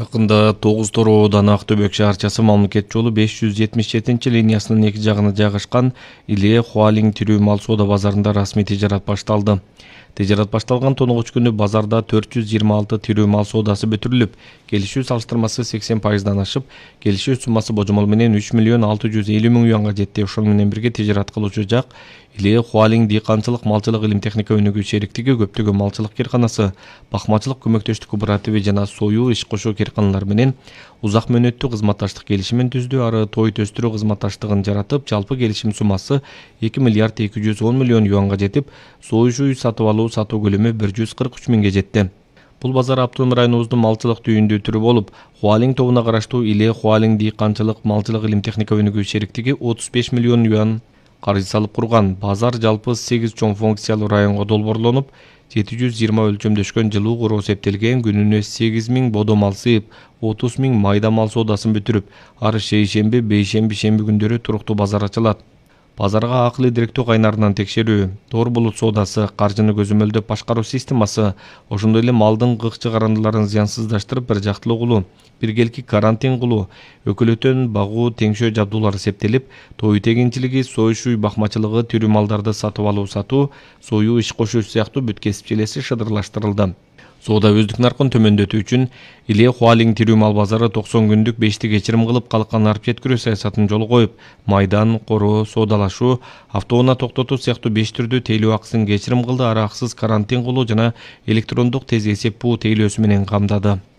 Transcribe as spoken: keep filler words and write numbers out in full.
Жакында тогуз Тороо ооданы Актөбөк шаарчасы мамлекет жолу беш жүз жетимиш жетинчи линиясынын эки жагына жайгашкан Иле Хуалиң тирүү мал соода базарында расмий тижарат башталды. Тижарат башталган тоногуч күнү базарда төрт жүз жыйырма алты тирүү мал соодасы бүтүрүлүп, келишүү салыштырмасы сексен пайыздан ашып, келишүү суммасы божомол менен үч миллион алты жүз элүү миң юанга жетти. Ошол менен бирге тижарат кылуучу жак Иле Хуалиң дыйканчылык малчылык илим техника өнүгүү шериктиги көптөгөн малчылык кыйрканасы, бакмачылык көмөктөштүк кооперативи жана союу иш кошуу кыйрканалар менен узак мөөнөттүү кызматташтык келишимин түздү. Ары тойут өстүрүү кызматташтыгын жаратып, жалпы келишим суммасы эки миллиард эки жүз он миллион юанга жетип, союучу үй сатып алуу сатуу көлөмү бир жүз кырк үч миңге жетти. Бул базар автоном районубуздун малчылык түйүндүү түрү болуп, Хуалиң тобуна караштуу Иле Хуалиң дыйканчылык малчылык илим техника өнүгүү шериктиги отуз беш миллион юан каржы салып курган. Базар жалпы сегиз чоң функциялуу районго долбоорлонуп, жети жүз жыйырма өлчөмдөшкөн жылуу куроо септелген. Күнүнө сегиз миң бодо мал сыйып, отуз миң майда мал соодасын бүтүрүп, ары шейшемби, бейшемби, шемби күндөрү туруктуу базар ачылат. Базарга акылы директөө кайнарынан текшерүү, тоор булут соодасы, каржыны көзөмөлдөп башкаруу системасы, ошондой эле малдын кык чыгарындыларын зыянсыздаштырып бир жактылуу кылуу, биргелки карантин кылуу, өкөлөтөн багуу теңшөө жабдуулары септелип, тоют эгинчилиги, союш үй бакмачылыгы, тирүү малдарды сатып алуу сатуу, союу иш кошуу сыяктуу бүт кесипчилеси шыдырлаштырылды. Соода өздүк наркын төмөндөтүү үчүн Иле Хуалиң тирүү мал базары токсон күндүк бешти кечирим кылып, калкан арып жеткирүү саясатын жолго коюп, майдан, короо, соодалашуу, автоунаа токтотуу сыяктуу беш түрдүү тейлөө акысын кечирим кылды. Ары акысыз карантин кылуу жана электрондук тез эсеп буу тейлөөсү менен камдады.